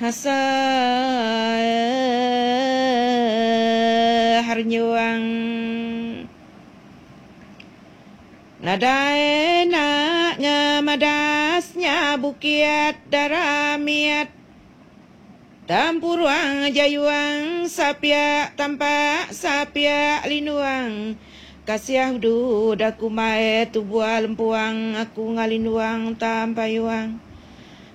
hasa harnyuang nadai nak ngemadasnya bukiat daramiat tampuruang jayuang sapia tampak sapia linuang kasih du daku mae tubuh lempuang aku ngalinuang tampayuang